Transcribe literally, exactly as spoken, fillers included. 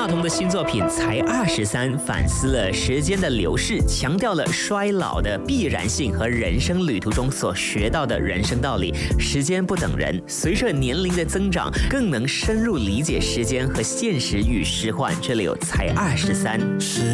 彤的新作品《才二十三》反思了时间的流逝，强调了衰老的必然性和人生旅途中所学到的人生道理。时间不等人，随着年龄的增长，更能深入理解时间和现实与时换。这里有才二十三。